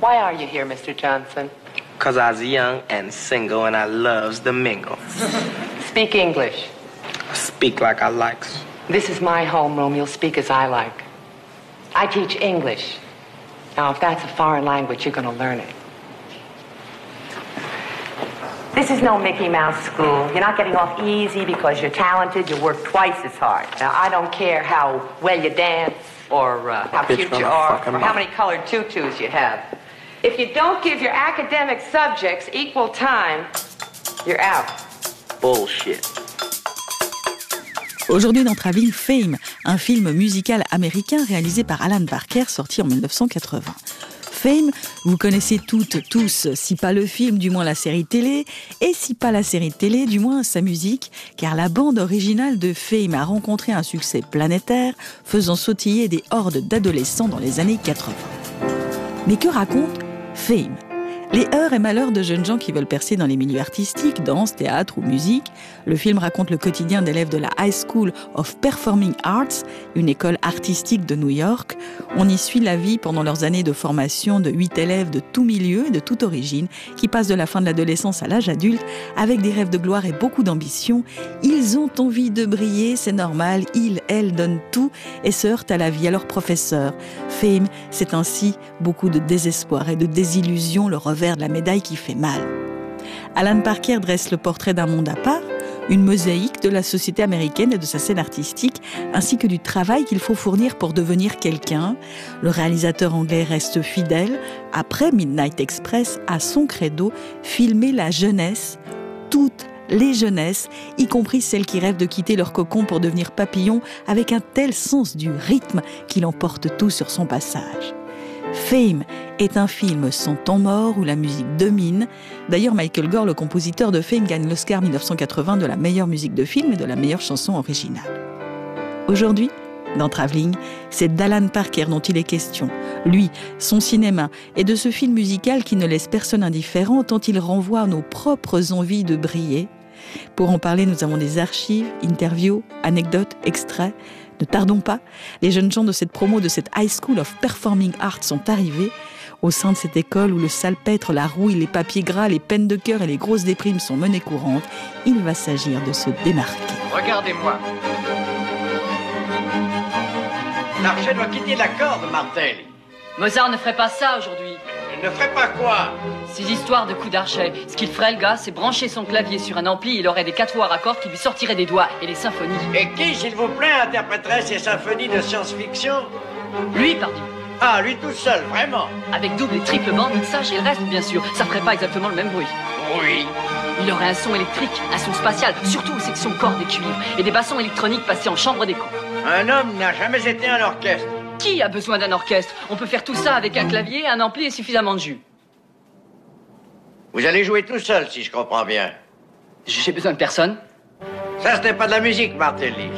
Why are you here, Mr. Johnson? Because I was young and single and I loves the mingle. Speak English. I speak like I likes. This is my homeroom. You'll speak as I like. I teach English. Now, if that's a foreign language, you're going to learn it. This is no Mickey Mouse school. You're not getting off easy because you're talented. You work twice as hard. Now, I don't care how well you dance or how cute you are or how many colored tutus you have. If you don't give your academic subjects equal time, you're out. Bullshit. Aujourd'hui dans Travelling, Fame, un film musical américain réalisé par Alan Parker, sorti en 1980. Fame, vous connaissez toutes, tous, si pas le film, du moins la série télé, et si pas la série télé, du moins sa musique, car la bande originale de Fame a rencontré un succès planétaire, faisant sautiller des hordes d'adolescents dans les années 80. Mais que raconte Fame ? Les heurts et malheurs de jeunes gens qui veulent percer dans les milieux artistiques, danse, théâtre ou musique. Le film raconte le quotidien d'élèves de la High School of Performing Arts, une école artistique de New York. On y suit la vie pendant leurs années de formation de 8 élèves de tout milieu et de toute origine qui passent de la fin de l'adolescence à l'âge adulte avec des rêves de gloire et beaucoup d'ambition. Ils ont envie de briller, c'est normal, ils, elles donnent tout et se heurtent à la vie, à leurs professeurs. Fame, c'est ainsi beaucoup de désespoir et de désillusion, le revers de la médaille qui fait mal. Alan Parker dresse le portrait d'un monde à part, une mosaïque de la société américaine et de sa scène artistique, ainsi que du travail qu'il faut fournir pour devenir quelqu'un. Le réalisateur anglais reste fidèle, après Midnight Express, à son credo, filmer la jeunesse, toutes les jeunesses, y compris celles qui rêvent de quitter leur cocon pour devenir papillon, avec un tel sens du rythme qu'il emporte tout sur son passage. Fame est un film sans temps mort où la musique domine. D'ailleurs, Michael Gore, le compositeur de Fame, gagne l'Oscar 1980 de la meilleure musique de film et de la meilleure chanson originale. Aujourd'hui, dans Travelling, c'est d'Alan Parker dont il est question. Lui, son cinéma, et de ce film musical qui ne laisse personne indifférent tant il renvoie à nos propres envies de briller. Pour en parler, nous avons des archives, interviews, anecdotes, extraits. Ne tardons pas, les jeunes gens de cette promo de cette High School of Performing Arts sont arrivés. Au sein de cette école où le salpêtre, la rouille, les papiers gras, les peines de cœur et les grosses déprimes sont menées courantes, il va s'agir de se démarquer. Regardez-moi. L'archet doit quitter la corde, Martel. Mozart ne ferait pas ça aujourd'hui. Il ne ferait pas quoi? Ces histoires de coups d'archet. Ce qu'il ferait, le gars, c'est brancher son clavier sur un ampli, il aurait des quatuors à cordes qui lui sortiraient des doigts, et les symphonies. Et qui, s'il vous plaît, interpréterait ces symphonies de science-fiction? Lui, pardi. Ah, lui tout seul, vraiment? Avec double et triple bande, mixage et le reste, bien sûr. Ça ferait pas exactement le même bruit. Oui. Il aurait un son électrique, un son spatial, surtout aux sections cordes et cuivre, et des bassons électroniques passés en chambre d'écho. Un homme n'a jamais été un orchestre. Qui a besoin d'un orchestre? On peut faire tout ça avec un clavier, un ampli et suffisamment de jus. Vous allez jouer tout seul, si je comprends bien. J'ai besoin de personne. Ça, ce n'est pas de la musique, Martelly.